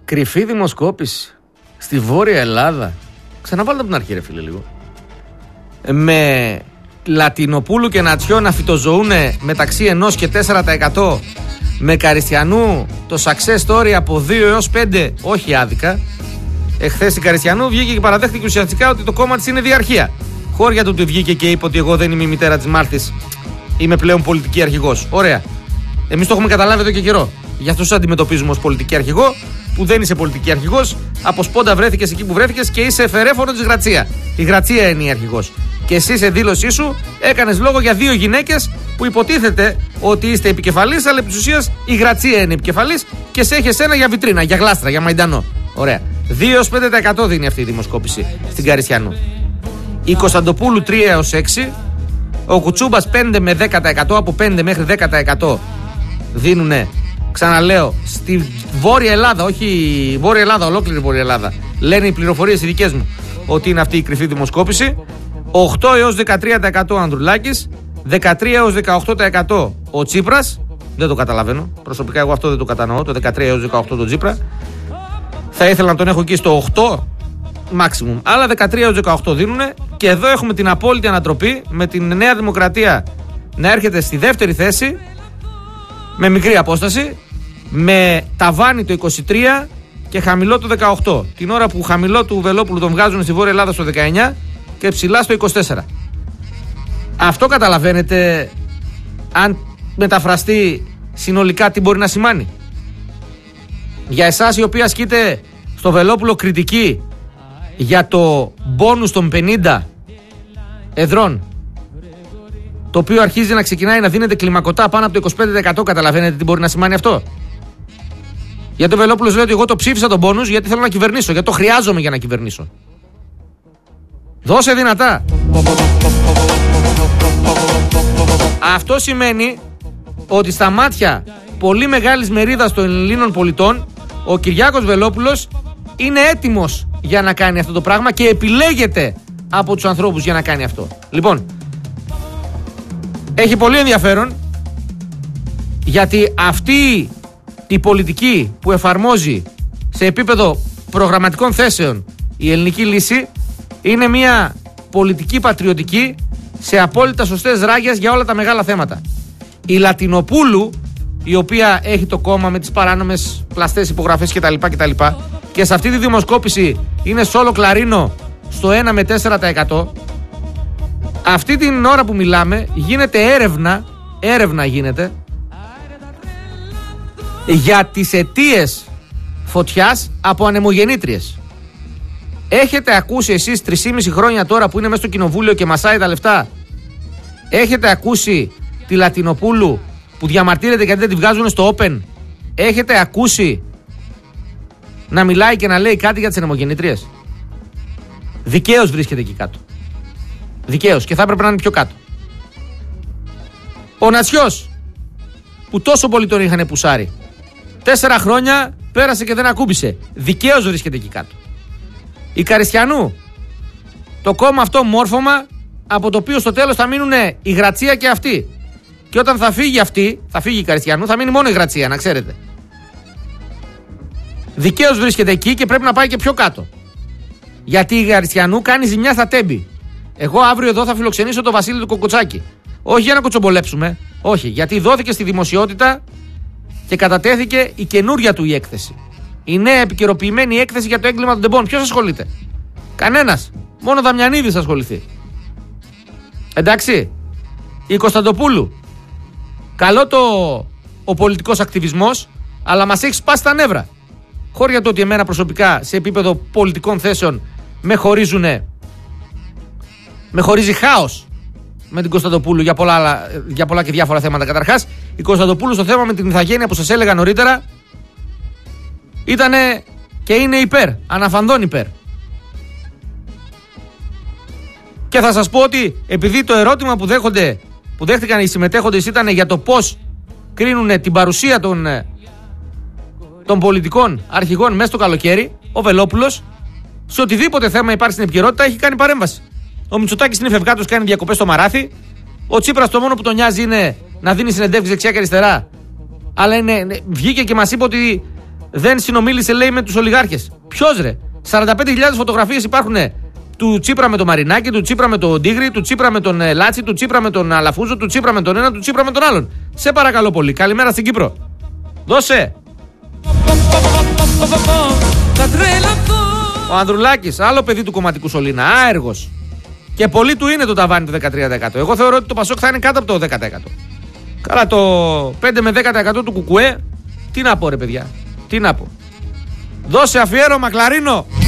Κρυφή δημοσκόπηση στη Βόρεια Ελλάδα. Ξαναβάλτε από την αρχή, ρε φίλε, λίγο. Με Λατινοπούλου και Νατσιό να φυτοζωούν μεταξύ 1 και 4%. Με Καριστιανού το success story από 2 έως 5, όχι άδικα. Εχθές η Καριστιανού βγήκε και παραδέχτηκε ουσιαστικά ότι το κόμμα της είναι διαρχία. Χώρια του βγήκε και είπε ότι εγώ δεν είμαι η μητέρα της Μάρθης, είμαι πλέον πολιτική αρχηγός. Ωραία. Εμείς το έχουμε καταλάβει εδώ και καιρό. Γι' αυτό σας αντιμετωπίζουμε ως πολιτική αρχηγό, που δεν είσαι πολιτική αρχηγός. Από σπόντα βρέθηκες εκεί που βρέθηκες και είσαι εφερέφωνο της Γρατσία. Η Γρατσία είναι η αρχηγός. Και εσύ σε δήλωσή σου έκανες λόγο για 2 γυναίκες που υποτίθεται ότι είστε επικεφαλής, αλλά επί της ουσίας η Γρατσία είναι επικεφαλής και σε έχει εσένα για βιτρίνα, για γλάστρα, για μαϊντανό. Ωραία. 2-5% δίνει αυτή η δημοσκόπηση στην Καριστιανού. Η Κωνσταντοπούλου 3-6%. Ο Κουτσούμπας 5 με 10%. Από 5 μέχρι 10% δίνουνε, ξαναλέω, στη Βόρεια Ελλάδα, όχι Βόρεια Ελλάδα, ολόκληρη Βόρεια Ελλάδα. Λένε οι πληροφορίες οι δικές μου ότι είναι αυτή η κρυφή δημοσκόπηση. 8 έως 13% ο Ανδρουλάκης, 13 έως 18% ο Τσίπρας. Δεν το καταλαβαίνω. Προσωπικά εγώ αυτό δεν το κατανοώ, το 13 έως 18% το Τσίπρα. Θα ήθελα να τον έχω εκεί στο 8 maximum. Αλλά 13 έως 18 δίνουνε. Και εδώ έχουμε την απόλυτη ανατροπή με την Νέα Δημοκρατία να έρχεται στη δεύτερη θέση με μικρή απόσταση, με ταβάνι το 23 και χαμηλό το 18. Την ώρα που χαμηλό του Βελόπουλου τον βγάζουν στη Βόρεια Ελλάδα στο 19 και ψηλά στο 24. Αυτό καταλαβαίνετε, αν μεταφραστεί συνολικά, τι μπορεί να σημάνει. Για εσάς οι οποίοι ασκείτε στο Βελόπουλο κριτική για το μπόνους των 50 εδρών, το οποίο αρχίζει να ξεκινάει να δίνεται κλιμακωτά πάνω από το 25%, καταλαβαίνετε τι μπορεί να σημάνει αυτό. Γιατί ο Βελόπουλος λέει ότι εγώ το ψήφισα τον μπόνους γιατί θέλω να κυβερνήσω, γιατί το χρειάζομαι για να κυβερνήσω. Δώσε δυνατά. Αυτό σημαίνει ότι στα μάτια πολύ μεγάλης μερίδας των Ελλήνων πολιτών ο Κυριάκος Βελόπουλος είναι έτοιμος για να κάνει αυτό το πράγμα και επιλέγεται από τους ανθρώπους για να κάνει αυτό. Λοιπόν, έχει πολύ ενδιαφέρον, γιατί αυτή η πολιτική που εφαρμόζει σε επίπεδο προγραμματικών θέσεων η Ελληνική Λύση είναι μια πολιτική πατριωτική σε απόλυτα σωστές ράγες για όλα τα μεγάλα θέματα. Η Λατινοπούλου, η οποία έχει το κόμμα με τις παράνομες πλαστές υπογραφές κτλ. Και σε αυτή τη δημοσκόπηση είναι σόλο κλαρίνο στο 1 με 4%. Αυτή την ώρα που μιλάμε γίνεται έρευνα γίνεται για τις αιτίες φωτιάς από ανεμογεννήτριες. Έχετε ακούσει εσείς 3,5 χρόνια τώρα που είναι μέσα στο κοινοβούλιο και μασάει τα λεφτά, έχετε ακούσει τη Λατινοπούλου που διαμαρτύρεται γιατί δεν τη βγάζουν στο Open? Έχετε ακούσει να μιλάει και να λέει κάτι για τις ανεμογεννήτριες? Δικαίως βρίσκεται εκεί κάτω. Δικαίως, και θα έπρεπε να είναι πιο κάτω. Ο Νατσιός, που τόσο πολύ τον είχαν πουσάρει, 4 χρόνια πέρασε και δεν ακούμπησε. Δικαίως βρίσκεται εκεί κάτω. Η Καριστιανού, το κόμμα αυτό μόρφωμα από το οποίο στο τέλος θα μείνουν η Γρατσία και αυτή. Και όταν θα φύγει αυτή, θα φύγει η Καριστιανού, θα μείνει μόνο η Γρατσία, να ξέρετε. Δικαίως βρίσκεται εκεί και πρέπει να πάει και πιο κάτω. Γιατί η Καριστιανού κάνει ζημιά στα Τέμπη. Εγώ αύριο εδώ θα φιλοξενήσω τον Βασίλη του Κοκοτσάκη. Όχι για να κοτσομπολέψουμε, όχι, γιατί δόθηκε στη δημοσιότητα και κατατέθηκε η καινούρια του η έκθεση. Η νέα επικαιροποιημένη έκθεση για το έγκλημα των τεμπών. Ποιος ασχολείται? Κανένας. Μόνο ο Δαμιανίδης θα ασχοληθεί. Εντάξει. Η Κωνσταντοπούλου. Καλό ο πολιτικός ακτιβισμός, αλλά μας έχει σπάσει τα νεύρα. Χώρια το ότι εμένα προσωπικά σε επίπεδο πολιτικών θέσεων με χωρίζει χάος με την Κωνσταντοπούλου για πολλά και διάφορα θέματα. Καταρχάς, η Κωνσταντοπούλου στο θέμα με την ηθαγένεια που σας έλεγα νωρίτερα ήτανε και είναι υπέρ, αναφανδόν υπέρ. Και θα σας πω ότι επειδή το ερώτημα που δέχτηκαν οι συμμετέχοντες ήταν για το πώς κρίνουν την παρουσία των πολιτικών αρχηγών μέσα στο καλοκαίρι, ο Βελόπουλος σε οτιδήποτε θέμα υπάρχει στην επικαιρότητα έχει κάνει παρέμβαση. Ο Μητσοτάκης είναι φευγάτος, κάνει διακοπές στο Μαράθι. Ο Τσίπρας το μόνο που τον νοιάζει είναι να δίνει συνεντεύξεις δεξιά και αριστερά. Αλλά βγήκε και μας είπε ότι δεν συνομίλησε, λέει, με τους ολιγάρχες. Ποιος ρε? 45.000 φωτογραφίες υπάρχουν του Τσίπρα με τον Μαρινάκη, του Τσίπρα με τον Τίγρη, του Τσίπρα με τον Λάτσι, του Τσίπρα με τον Αλαφούζο, του Τσίπρα με τον ένα, του Τσίπρα με τον άλλον. Σε παρακαλώ πολύ. Καλημέρα στην Κύπρο. Δώσε. Ο Ανδρουλάκης, άλλο παιδί του κομματικού σωλήνα, άεργος. Και πολύ του είναι το ταβάνι το 13%. Εγώ θεωρώ ότι το Πασόκ θα είναι κάτω από το 10%. Καλά, το 5 με 10% του Κουκουέ, τι να πω ρε παιδιά, τι να πω. Δώσε αφιέρωμα, Κλαρίνο.